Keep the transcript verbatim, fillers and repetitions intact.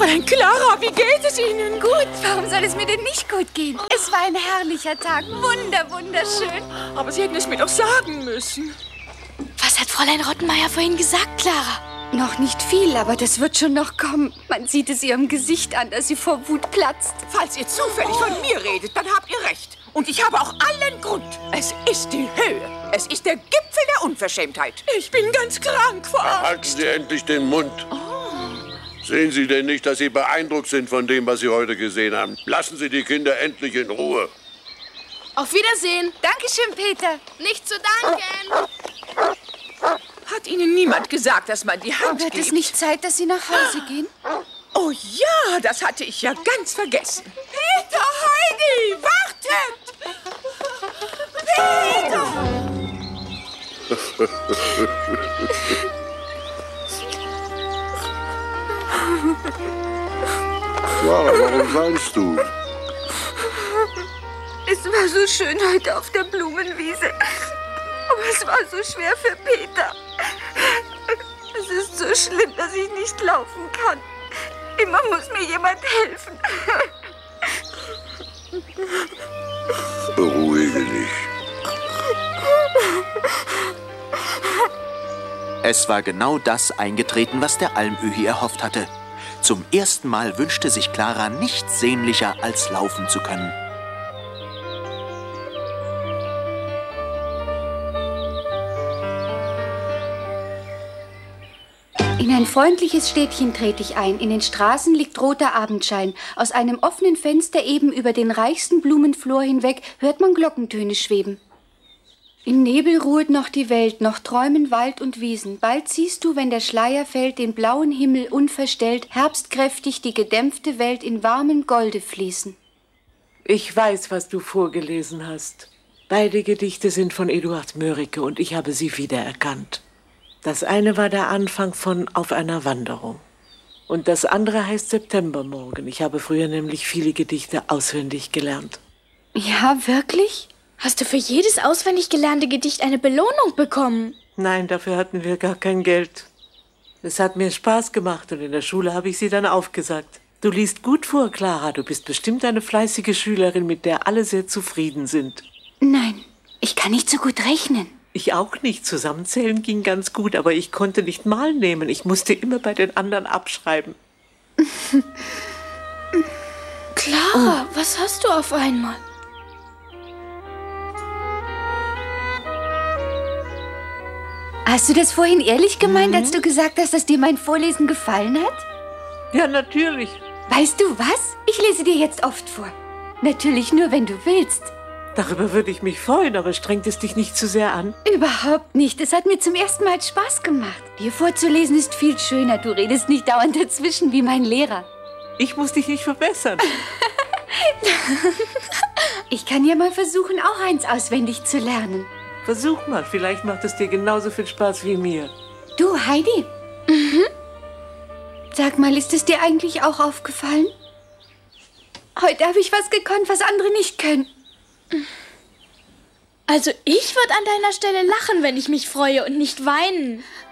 Clara, wie geht es Ihnen? Gut, warum soll es mir denn nicht gut gehen? Es war ein herrlicher Tag, wunder, wunderschön. Aber Sie hätten es mir doch sagen müssen. Was hat Fräulein Rottenmeier vorhin gesagt, Clara? Noch nicht viel, aber das wird schon noch kommen. Man sieht es ihrem Gesicht an, dass sie vor Wut platzt. Falls ihr zufällig von mir redet, dann habt ihr recht. Und ich habe auch allen Grund. Es ist die Höhe. Es ist der Gipfel der Unverschämtheit. Ich bin ganz krank vor Angst. Halten Sie endlich den Mund. Oh. Sehen Sie denn nicht, dass Sie beeindruckt sind von dem, was Sie heute gesehen haben? Lassen Sie die Kinder endlich in Ruhe. Auf Wiedersehen. Dankeschön, Peter. Nicht zu danken. Hat Ihnen niemand gesagt, dass man die Hand Wird gibt? es nicht Zeit, dass Sie nach Hause gehen? Oh ja, das hatte ich ja ganz vergessen. Peter, Heidi, wartet! Peter! Clara, warum weinst du? Es war so schön heute auf der Blumenwiese. Aber es war so schwer für Peter. Es ist so schlimm, dass ich nicht laufen kann. Immer muss mir jemand helfen. Beruhige dich. Es war genau das eingetreten, was der Almöhi erhofft hatte. Zum ersten Mal wünschte sich Clara nichts sehnlicher, als laufen zu können. In ein freundliches Städtchen trete ich ein. In den Straßen liegt roter Abendschein. Aus einem offenen Fenster eben über den reichsten Blumenflor hinweg hört man Glockentöne schweben. Im Nebel ruhet noch die Welt, noch träumen Wald und Wiesen. Bald siehst du, wenn der Schleier fällt, den blauen Himmel unverstellt, herbstkräftig die gedämpfte Welt in warmem Golde fließen. Ich weiß, was du vorgelesen hast. Beide Gedichte sind von Eduard Mörike und ich habe sie wiedererkannt. Das eine war der Anfang von Auf einer Wanderung. Und das andere heißt Septembermorgen. Ich habe früher nämlich viele Gedichte auswendig gelernt. Ja, wirklich? Hast du für jedes auswendig gelernte Gedicht eine Belohnung bekommen? Nein, dafür hatten wir gar kein Geld. Es hat mir Spaß gemacht und in der Schule habe ich sie dann aufgesagt. Du liest gut vor, Clara. Du bist bestimmt eine fleißige Schülerin, mit der alle sehr zufrieden sind. Nein, ich kann nicht so gut rechnen. Ich auch nicht. Zusammenzählen ging ganz gut, aber ich konnte nicht mal nehmen. Ich musste immer bei den anderen abschreiben. Clara, oh. Was hast du auf einmal? Hast du das vorhin ehrlich gemeint, mhm. als du gesagt hast, dass dir mein Vorlesen gefallen hat? Ja, natürlich. Weißt du was? Ich lese dir jetzt oft vor. Natürlich nur, wenn du willst. Darüber würde ich mich freuen, aber strengt es dich nicht zu sehr an? Überhaupt nicht. Es hat mir zum ersten Mal Spaß gemacht. Dir vorzulesen ist viel schöner. Du redest nicht dauernd dazwischen wie mein Lehrer. Ich muss dich nicht verbessern. Ich kann ja mal versuchen, auch eins auswendig zu lernen. Versuch mal, vielleicht macht es dir genauso viel Spaß wie mir. Du, Heidi. Mhm. Sag mal, ist es dir eigentlich auch aufgefallen? Heute habe ich was gekonnt, was andere nicht können. Also ich würde an deiner Stelle lachen, wenn ich mich freue und nicht weinen.